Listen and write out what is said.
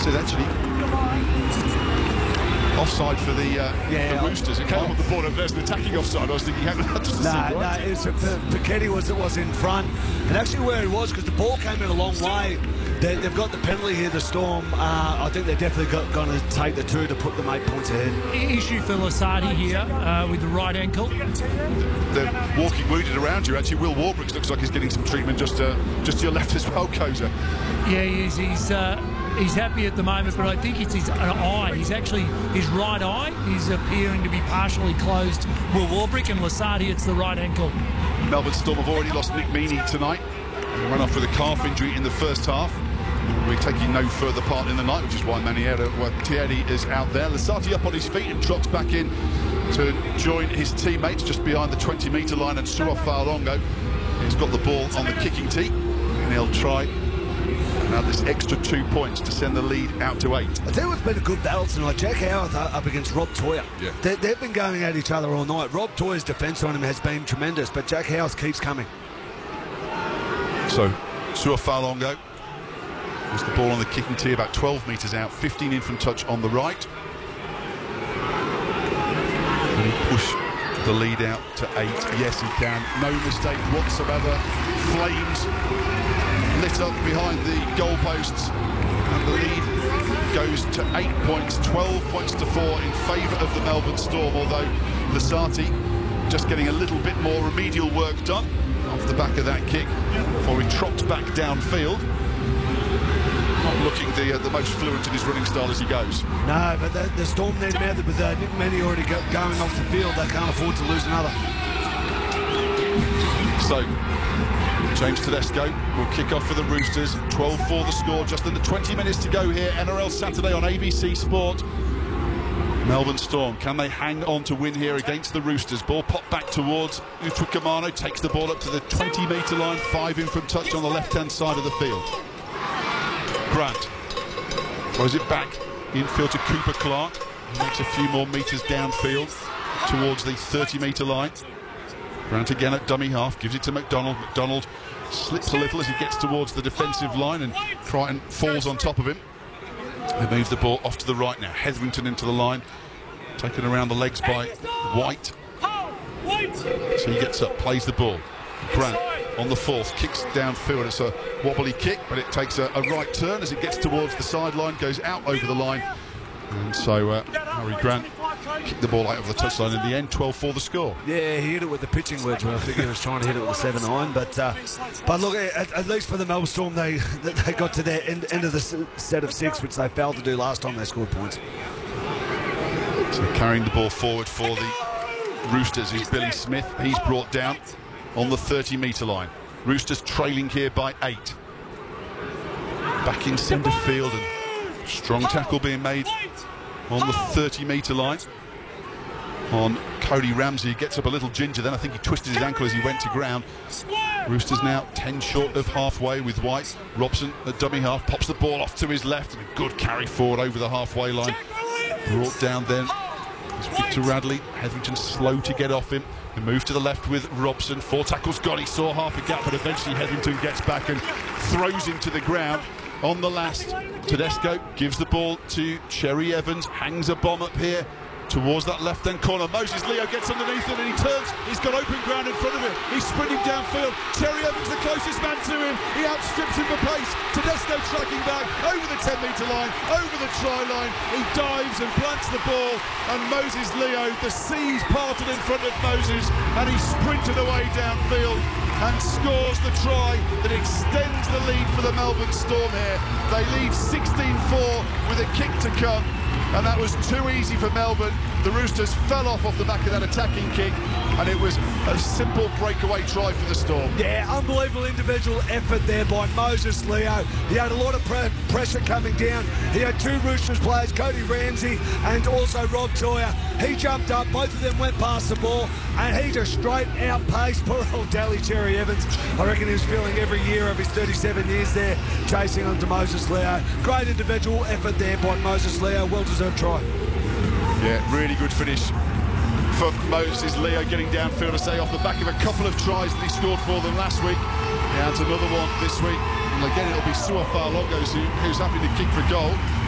So actually, offside for the Roosters. It came on the board. There's an attacking offside. I was thinking, how that doesn't seem right. No, Pichetti was in front, and actually where it was, because the ball came in a long way. They've got the penalty here, the Storm. I think they're definitely going to take the 2 to put them 8 points ahead. Issue for Lasardi here with the right ankle. They're walking wounded around you. Actually, Will Warbrick looks like he's getting some treatment just to your left as well, Koza. Yeah, he is. He's happy at the moment, but I think it's his eye. He's actually, his right eye is appearing to be partially closed. Will Warbrick, and Lasardi, it's the right ankle. Melbourne Storm have already lost Nick Meaney tonight. He ran off with a calf injury in the first half. We're taking no further part in the night, which is why Thierry is out there. Lasardi up on his feet and trots back in to join his teammates just behind the 20-metre line, and Suo Fa'alogo has got the ball on the kicking tee, and he'll try now this extra 2 points to send the lead out to 8. I tell you what's been a good battle tonight. Jack Howarth up against Rob Toyer. Yeah. They've been going at each other all night. Rob Toyer's defence on him has been tremendous, but Jack Howarth keeps coming. So Suo Fa'alogo has the ball on the kicking tee about 12 metres out, 15 in from touch on the right. Can he push the lead out to 8? Yes, he can. No mistake whatsoever. Flames lit up behind the goalposts, and the lead goes to 8 points, 12 points to 4 in favour of the Melbourne Storm, although Lasardi just getting a little bit more remedial work done off the back of that kick before he trots back downfield. Not looking the most fluent in his running style as he goes. No, but the Storm need him out there with Nick Meaney already going off the field. They can't afford to lose another. So James Tedesco will kick off for the Roosters. 12-4 the score, just under 20 minutes to go here. NRL Saturday on ABC Sport. Melbourne Storm, can they hang on to win here against the Roosters? Ball popped back towards Utuikamanu, takes the ball up to the 20-metre line, 5 in from touch on the left-hand side of the field. Grant throws it back infield to Cooper Clark. He makes a few more metres downfield towards the 30-metre line. Grant again at dummy half, gives it to McDonald. McDonald slips a little as he gets towards the defensive line, and Crichton falls on top of him. They move the ball off to the right now. Hetherington into the line, taken around the legs by White. So he gets up, plays the ball. Grant on the fourth, kicks downfield. It's a wobbly kick, but it takes a right turn as it gets towards the sideline, goes out over the line. And so Harry Grant kicked the ball out of the touchline in the end. 12-4 the score. Yeah, he hit it with the pitching wedge. I think he was trying to hit it with a 7-iron. But look, at least for the Melbourne Storm, they got to their end of the set of 6, which they failed to do last time they scored points. So carrying the ball forward for the Roosters is Billy Smith. He's brought down on the 30-metre line. Roosters trailing here by 8. Back in centre field, and strong tackle being made on the 30-metre line on Cody Ramsey. He gets up a little ginger then. I think he twisted his ankle as he went to ground. Roosters now 10 short of halfway with White. Robson at dummy half pops the ball off to his left, and a good carry forward over the halfway line. Brought down then is Victor Radley. Hetherington slow to get off him. He moved to the left with Robson. 4 tackles gone. He saw half a gap, but eventually Hetherington gets back and throws him to the ground on the last. Tedesco gives the ball to Cherry Evans, hangs a bomb up here towards that left-hand corner. Moses Leo gets underneath it and he turns. He's got open ground in front of him. He's sprinting downfield. Cherry Evans, the closest man to him. He outstrips him for pace. Tedesco tracking back over the 10-metre line, over the try line. He dives and plants the ball, and Moses Leo, the seas parted in front of Moses, and he sprinted away downfield and scores the try that extends the lead for the Melbourne Storm here. They lead 16-4 with a kick to come, and that was too easy for Melbourne. The Roosters fell off the back of that attacking kick, and it was a simple breakaway try for the Storm. Yeah, unbelievable individual effort there by Moses Leo. He had a lot of pressure coming down. He had 2 Roosters players, Cody Ramsey and also Rob Toyer. He jumped up, both of them went past the ball, and he just straight outpaced poor old Dally Cherry Evans. I reckon he was feeling every year of his 37 years there, chasing on to Moses Leo. Great individual effort there by Moses Leo, well-deserved try. Yeah, really good finish for Moses Leo, getting downfield to say off the back of a couple of tries that he scored for them last week. He adds another one this week, and again it'll be Suo Fa'alogo who's happy to kick for goal.